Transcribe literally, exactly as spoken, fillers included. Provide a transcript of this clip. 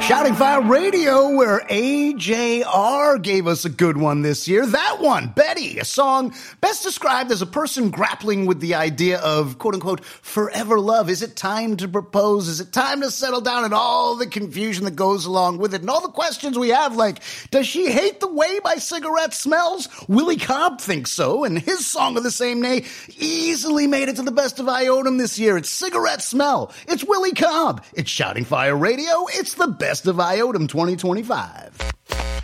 Shouting Fire Radio, where A J R gave us a good one this year. That one, Betty, a song best described as a person grappling with the idea of, quote-unquote, forever love. Is it time to propose? Is it time to settle down? And all the confusion that goes along with it. And all the questions we have, like, does she hate the way my cigarette smells? Willie Cobb thinks so, and his song of the same name easily made it to the best of Iotum this year. It's Cigarette Smell. It's Willie Cobb. It's Shouting Fire Radio. It's the best of Iotum twenty twenty-five.